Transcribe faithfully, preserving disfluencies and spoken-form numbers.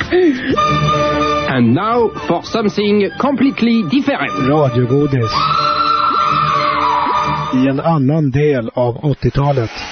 And now for something completely different. Radiogodis. I en annan del av åttiotalet.